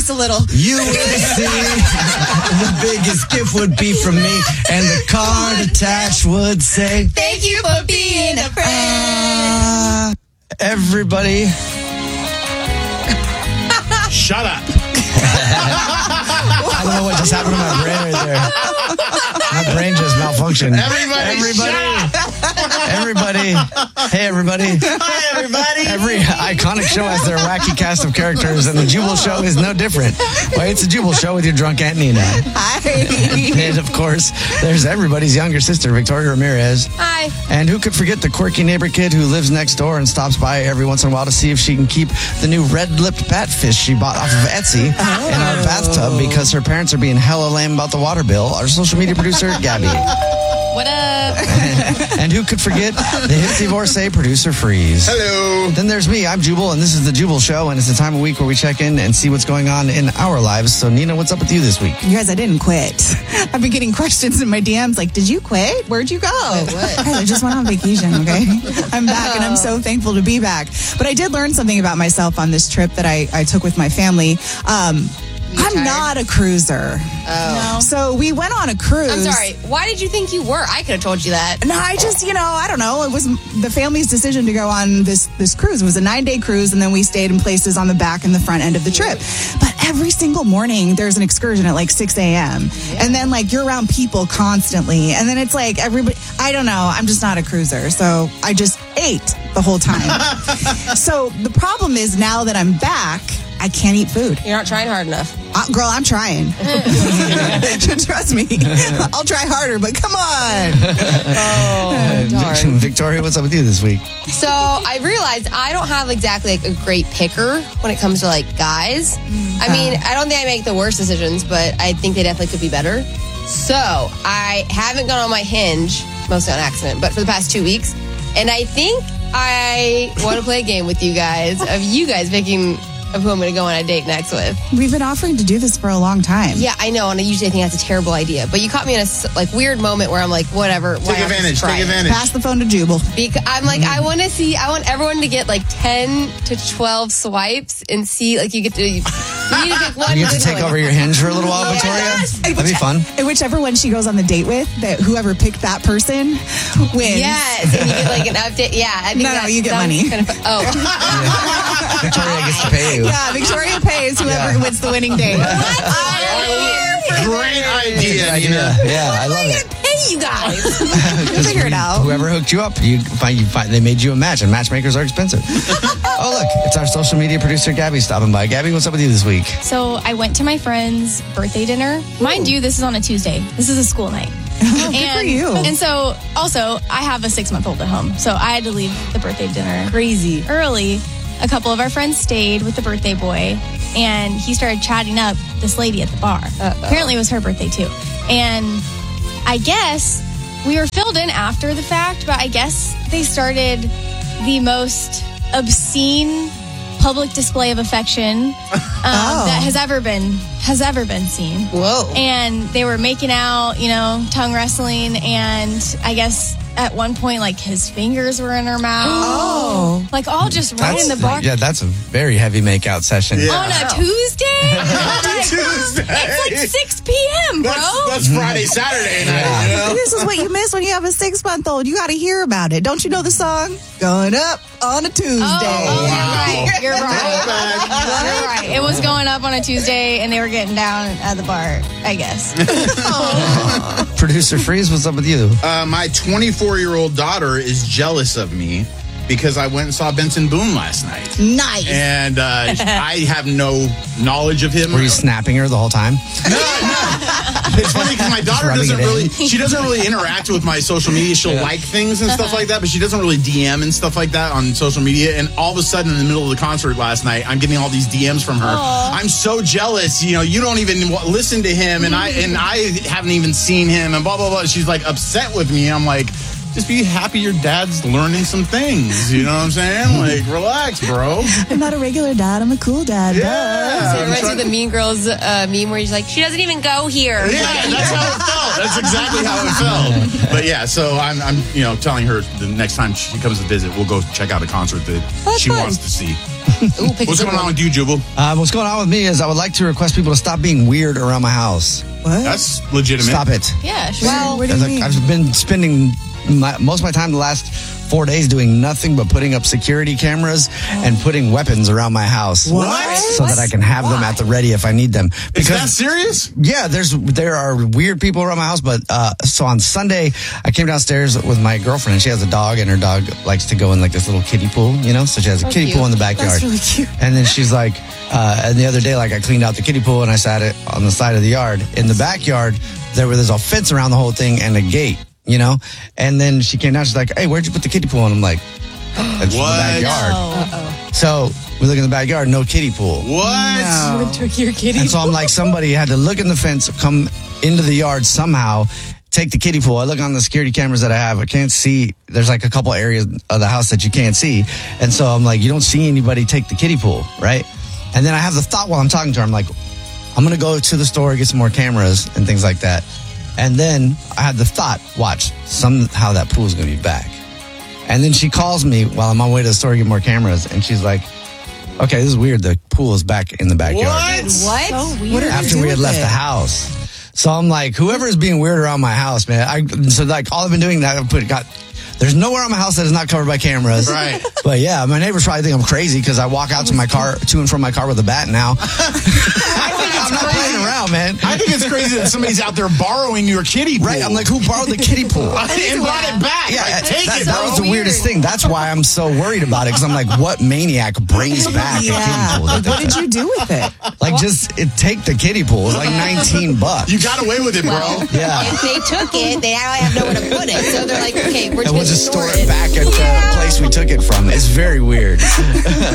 just a little. You would see the biggest gift would be from me, and the card attached would say, "Thank you for being a friend." Everybody. Shut up. I don't know what just happened to my brain right there. My brain just malfunctioned. Everybody. Hey, everybody. Hi, everybody. Every iconic show has their wacky cast of characters, and the Jubal Show is no different. Well, it's a Jubal Show with your drunk Aunt Nina. Hi. And, of course, there's everybody's younger sister, Victoria Ramirez. Hi. And who could forget the quirky neighbor kid who lives next door and stops by every once in a while to see if she can keep the new red-lipped batfish she bought off of Etsy in our bathtub because her parents are being hella lame about the water bill. Our social media producer, Gabby. What up? And who could forget the hip divorcee producer, Freeze. Hello. Then there's me, I'm Jubal, and this is the Jubal Show, and it's the time of week where we check in and see what's going on in our lives. So, Nina, what's up with you this week? You guys, I didn't quit. I've been getting questions in my DMs like, did you quit? Where'd you go? Guys, I just went on vacation, okay? I'm back, and I'm so thankful to be back. But I did learn something about myself on this trip that I took with my family. I'm not a cruiser. Oh. No. So we went on a cruise. I'm sorry. Why did you think you were? I could have told you that. No, I just, I don't know. It was the family's decision to go on this cruise. It was a 9-day cruise, and then we stayed in places on the back and the front end of the trip. But every single morning, there's an excursion at like 6 a.m. Yeah. And then you're around people constantly. And then it's like everybody, I don't know. I'm just not a cruiser. So I just ate the whole time. So the problem is now that I'm back, I can't eat food. You're not trying hard enough. Girl, I'm trying. Trust me. I'll try harder, but come on. Victoria, what's up with you this week? So I realized I don't have exactly a great picker when it comes to guys. I mean, I don't think I make the worst decisions, but I think they definitely could be better. So I haven't gone on my Hinge, mostly on accident, but for the past 2 weeks. And I think I want to play a game with you guys of you guys picking of who I'm going to go on a date next with. We've been offering to do this for a long time. Yeah, I know, and I usually think that's a terrible idea. But you caught me in a weird moment where I'm like, whatever. Take advantage. Pass the phone to Jubal. I'm like, I want everyone to get 10 to 12 swipes and see, you get to, you need to pick one. You get to take over your Hinge for a little while, Victoria? Yes. That'd be fun. And whichever one she goes on the date with, that whoever picked that person wins. Yes, and you get an update. Yeah, I think no, you get money. Kind of Victoria gets to pay you. Yeah, Victoria pays whoever wins the winning date. Great idea. Yeah, I love it. Pay you guys. We'll figure it out. Whoever hooked you up, you find they made you a match, and matchmakers are expensive. Oh, look, it's our social media producer, Gabby, stopping by. Gabby, what's up with you this week? So I went to my friend's birthday dinner. Mind you, this is on a Tuesday. This is a school night. Oh, good for you. And so, also, I have a 6-month-old at home, so I had to leave the birthday dinner crazy early. A couple of our friends stayed with the birthday boy, and he started chatting up this lady at the bar. Uh-oh. Apparently it was her birthday too. And I guess we were filled in after the fact, but I guess they started the most obscene public display of affection that has ever been seen. Whoa. And they were making out, tongue wrestling, and I guess at one point, his fingers were in her mouth. Oh. All just right in the bar. Yeah, that's a very heavy makeout session. Yeah. On a Tuesday? Tuesday. It's 6 p.m., bro. That's Friday, Saturday night. This is what you miss when you have a 6-month-old. You got to hear about it. Don't you know the song? Going up on a Tuesday. Oh, You're right. It was going up on a Tuesday, and they were getting down at the bar, I guess. Producer Freeze, what's up with you? My 24-year-old daughter is jealous of me because I went and saw Benson Boone last night. Nice. And I have no knowledge of him. Were you snapping her the whole time? No. It's funny because my daughter doesn't really interact with my social media. She'll like things and stuff like that, but she doesn't really DM and stuff like that on social media. And all of a sudden, in the middle of the concert last night, I'm getting all these DMs from her. Aww. I'm so jealous. You don't even listen to him, and I haven't even seen him, and blah blah blah. She's upset with me. I'm like, just be happy your dad's learning some things. You know what I'm saying? Relax, bro. I'm not a regular dad. I'm a cool dad. Yeah. So it reminds me of the Mean Girls meme where he's like, she doesn't even go here. Yeah, that's how it felt. That's exactly how it felt. But yeah, so I'm telling her the next time she comes to visit, we'll go check out a concert that she wants to see. Ooh, pick What's a good going on one. with you, Jubal? What's going on with me is I would like to request people to stop being weird around my house. What? That's legitimate. Stop it. Yeah, sure. Well, what do you mean? I've been spending most of my time the last 4 days doing nothing but putting up security cameras and putting weapons around my house. What? So that I can have them at the ready if I need them. Is that serious? Yeah, there are weird people around my house, but so on Sunday I came downstairs with my girlfriend and she has a dog and her dog likes to go in like this little kiddie pool, so she has a kiddie cute. pool in the backyard. That's really cute. And then she's like, and the other day like I cleaned out the kiddie pool and I sat it on the side of the yard. In the backyard, there's a fence around the whole thing and a gate, and then she came down, she's like, hey, where'd you put the kiddie pool? And I'm like, it's in the What? backyard. So we look in the backyard, no kiddie pool. What? Took your kitty. And so I'm like, somebody had to look in the fence, come into the yard somehow, take the kiddie pool. I look on the security cameras that I have. I can't see. There's like a couple areas of the house that you can't see. And so I'm like, you don't see anybody take the kiddie pool, right? And then I have the thought while I'm talking to her, I'm like, I'm going to go to the store, get some more cameras and things like that. And then I had the thought, watch, somehow that pool is going to be back. And then she calls me while I'm on my way to the store to get more cameras. And she's like, okay, this is weird. The pool is back in the backyard. What? So weird. What did After you we do had with left it? the house. So I'm like, whoever is being weird around my house, man. All I've been doing that there's nowhere on my house that is not covered by cameras. Right. But yeah, my neighbors probably think I'm crazy because I walk out to and from my car with a bat now. I'm not playing around, man. I think it's crazy that somebody's out there borrowing your kiddie pool. Right? I'm like, who borrowed the kiddie pool? and brought it back. Yeah, Like, take it, that bro. was the weirdest thing. That's why I'm so worried about it because I'm like, what maniac brings back a kiddie pool? What did you do with it? Like, take the kiddie pool. It's like $19. You got away with it, bro. Yeah. If they took it, they now have nowhere to put it. So they're like, okay, we're And we'll just just going store to it back at the place we took it from. It's very weird.